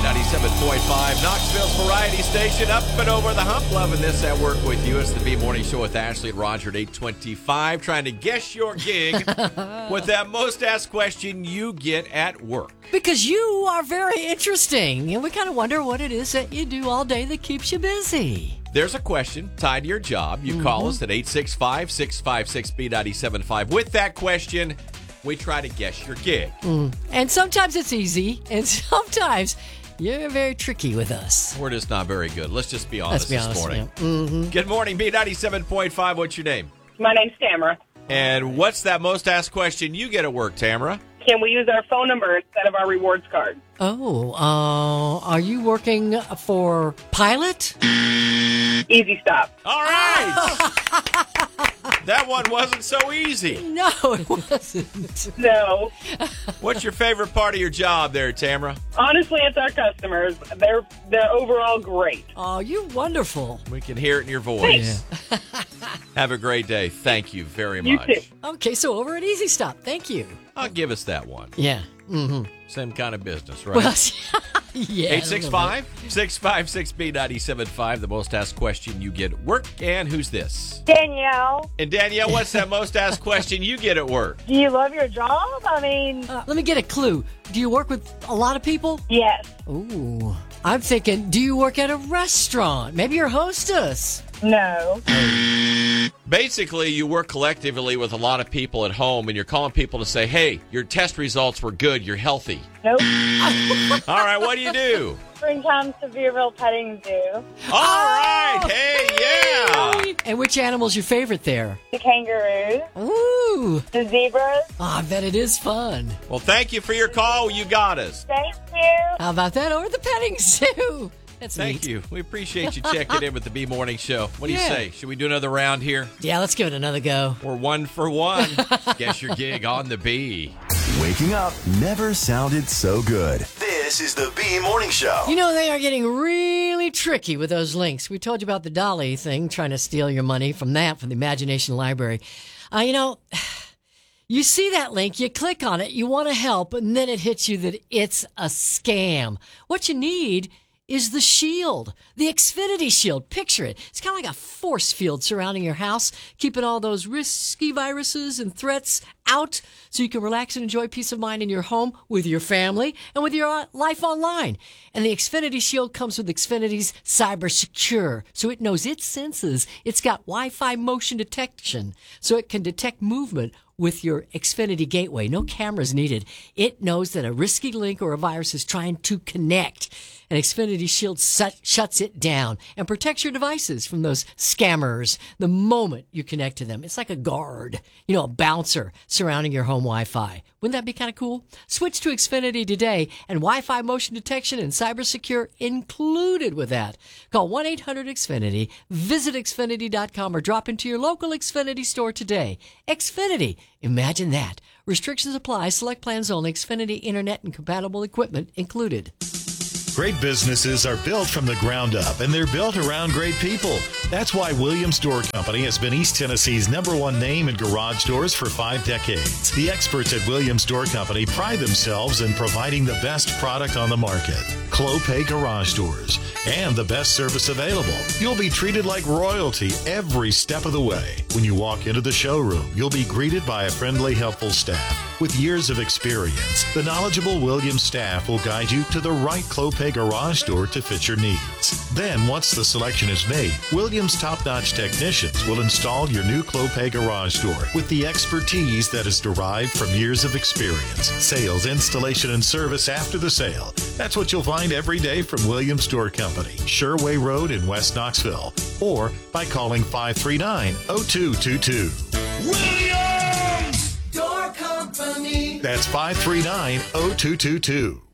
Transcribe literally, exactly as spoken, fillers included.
ninety-seven point five, Knoxville's variety station, up and over the hump. Loving this at work with you. It's the B Morning Show with Ashley and Roger at eight twenty-five. Trying to guess your gig with that most asked question you get at work. Because you are very interesting, and we kind of wonder what it is that you do all day that keeps you busy. There's a question tied to your job. You mm-hmm. call us at eight six five, six five six, B nine seven five. With that question, we try to guess your gig. Mm. And sometimes it's easy, and sometimes you're very tricky with us. We're just not very good. Let's just be honest, Let's be this honest, morning. Yeah. Mm-hmm. Good morning, B ninety-seven point five. What's your name? My name's Tamara. And what's that most asked question you get at work, Tamara? Can we use our phone number instead of our rewards card? Oh, uh, are you working for Pilot? Easy Stop. All right. That one wasn't so easy. No, it wasn't. No. What's your favorite part of your job there, Tamara? Honestly, it's our customers. They're they're overall great. Oh, you're wonderful. We can hear it in your voice. Yeah. Have a great day. Thank you very You much. too. Okay, so over at Easy Stop. Thank you. I'll give us that one. Yeah. Mm-hmm. Same kind of business, right? Well, yeah. eight six five, six five six, B nine seven five, the most asked question you get at work. And who's this? Danielle. And Danielle, what's that most asked question you get at work? Do you love your job? I mean... Uh, let me get a clue. Do you work with a lot of people? Yes. Ooh. I'm thinking, do you work at a restaurant? Maybe you're hostess. No. Basically, you work collectively with a lot of people at home, and you're calling people to say, hey, your test results were good, you're healthy. Nope. All right, what do you do? Springtime Sevierville Petting Zoo. All right, hey, yeah. And which animal's your favorite there? The kangaroos. Ooh. The zebras. Oh, I bet it is fun. Well, thank you for your call. You got us. Thank you. How about that? Or the petting zoo. That's Thank neat. you. We appreciate you checking in with the B Morning Show. What do you Yeah. say? Should we do another round here? Yeah, let's give it another go. We're one for one. Guess your gig on the B. Waking up never sounded so good. This is the B Morning Show. You know, they are getting really tricky with those links. We told you about the Dolly thing, trying to steal your money from that, from the Imagination Library. Uh, you know, you see that link, you click on it, you want to help, and then it hits you that it's a scam. What you need is the shield, the Xfinity Shield. Picture it. It's kind of like a force field surrounding your house, keeping all those risky viruses and threats out so you can relax and enjoy peace of mind in your home with your family and with your life online. And the Xfinity Shield comes with Xfinity's Cyber Secure, so it knows its senses. It's got Wi-Fi motion detection, so it can detect movement with your Xfinity gateway. No cameras needed. It knows that a risky link or a virus is trying to connect. And Xfinity Shield shut, shuts it down and protects your devices from those scammers the moment you connect to them. It's like a guard, you know, a bouncer surrounding your home Wi-Fi. Wouldn't that be kind of cool? Switch to Xfinity today, and Wi-Fi motion detection and cyber secure included with that. Call one eight hundred X Finity, visit Xfinity dot com, or drop into your local Xfinity store today. Xfinity, imagine that. Restrictions apply. Select plans only. Xfinity Internet and compatible equipment included. Great businesses are built from the ground up, and they're built around great people. That's why Williams Door Company has been East Tennessee's number one name in garage doors for five decades. The experts at Williams Door Company pride themselves in providing the best product on the market, Clopay Garage Doors, and the best service available. You'll be treated like royalty every step of the way. When you walk into the showroom, you'll be greeted by a friendly, helpful staff. With years of experience, the knowledgeable Williams staff will guide you to the right Clopay garage door to fit your needs. Then, once the selection is made, Williams top-notch technicians will install your new Clopay garage door with the expertise that is derived from years of experience, sales, installation, and service after the sale. That's what you'll find every day from Williams Door Company, Sherway Road in West Knoxville, or by calling five three nine, oh two two two. Williams Door Company. That's five three nine, oh two two two.